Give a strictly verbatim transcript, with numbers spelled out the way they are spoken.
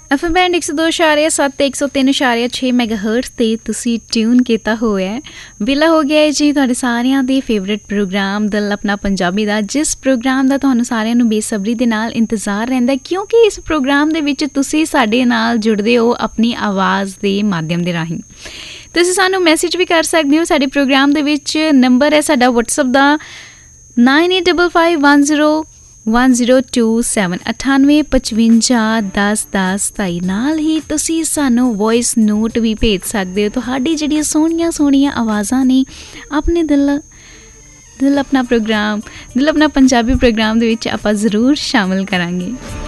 F M band ਇੱਕ ਸੌ ਦੋ ਇਸ਼ਾਰਿਆ ਸੱਤ ਇੱਕ ਸੌ ਤਿੰਨ ਇਸ਼ਾਰਿਆ ਛੇ ਮੈਗਾਹਰਟਜ਼ 'ਤੇ ਤੁਸੀਂ ਟਿਊਨ ਕੀਤਾ ਹੋਇਆ। ਵੇਲਾ ਹੋ ਗਿਆ ਹੈ ਜੀ ਤੁਹਾਡੇ ਸਾਰਿਆਂ ਦੇ ਫੇਵਰੇਟ ਪ੍ਰੋਗਰਾਮ ਦਿਲ ਆਪਣਾ ਪੰਜਾਬੀ ਦਾ, ਜਿਸ ਪ੍ਰੋਗਰਾਮ ਦਾ ਤੁਹਾਨੂੰ ਸਾਰਿਆਂ ਨੂੰ ਬੇਸਬਰੀ ਦੇ ਨਾਲ ਇੰਤਜ਼ਾਰ ਰਹਿੰਦਾ, ਕਿਉਂਕਿ ਇਸ ਪ੍ਰੋਗਰਾਮ ਦੇ ਵਿੱਚ ਤੁਸੀਂ ਸਾਡੇ ਨਾਲ ਜੁੜਦੇ ਹੋ ਆਪਣੀ ਆਵਾਜ਼ ਦੇ ਮਾਧਿਅਮ ਦੇ ਰਾਹੀਂ। ਤੁਸੀਂ ਸਾਨੂੰ ਮੈਸੇਜ ਵੀ ਕਰ ਸਕਦੇ ਹੋ ਸਾਡੇ ਪ੍ਰੋਗਰਾਮ ਦੇ ਵਿੱਚ। ਨੰਬਰ ਹੈ ਸਾਡਾ ਵਟਸਐਪ ਦਾ nine eight double five one zero one zero two seven ਅਠਾਨਵੇਂ ਪਚਵੰਜਾ ਦਸ ਦਸ ਸਤਾਈ। ਨਾਲ ਹੀ ਤੁਸੀਂ ਸਾਨੂੰ ਵੋਇਸ ਨੋਟ ਵੀ ਭੇਜ ਸਕਦੇ ਹੋ। ਤੁਹਾਡੀ ਜਿਹੜੀਆਂ ਸੋਹਣੀਆਂ ਸੋਹਣੀਆਂ ਆਵਾਜ਼ਾਂ ਨੇ ਆਪਣੇ ਦਿਲ ਦਿਲ ਆਪਣਾ ਪ੍ਰੋਗਰਾਮ ਦਿਲ ਆਪਣਾ ਪੰਜਾਬੀ ਪ੍ਰੋਗਰਾਮ ਦੇ ਵਿੱਚ ਆਪਾਂ ਜ਼ਰੂਰ ਸ਼ਾਮਿਲ ਕਰਾਂਗੇ।